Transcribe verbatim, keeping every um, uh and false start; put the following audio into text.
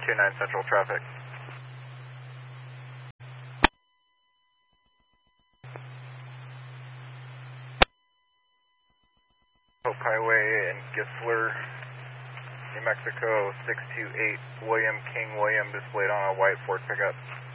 two nine Central traffic. Hope Highway in Gissler, New Mexico, six two eight William King William displayed on a white Ford pickup.